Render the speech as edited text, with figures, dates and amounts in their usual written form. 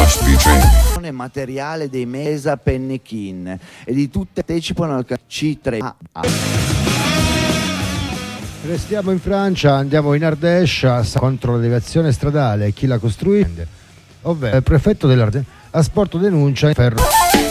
Materiale dei Mesa Pennekin e di tutte partecipano al C3A. Restiamo in Francia, andiamo in Ardèche contro la deviazione stradale. Chi la costruisce, ovvero il prefetto dell'Ardèche, ha sporto denuncia in ferro.